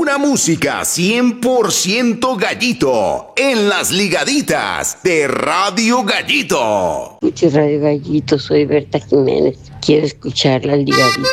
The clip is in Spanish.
Pura música 100% Gallito en las ligaditas de Radio Gallito. Escuche Radio Gallito, soy Berta Jiménez. Quiero escuchar las ligaditas.